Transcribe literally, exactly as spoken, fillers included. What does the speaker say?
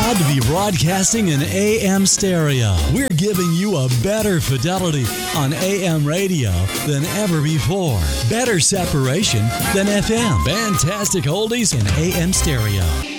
Proud to be broadcasting in A M stereo. We're giving you a better fidelity on A M radio than ever before. Better separation than F M. Fantastic oldies in A M stereo.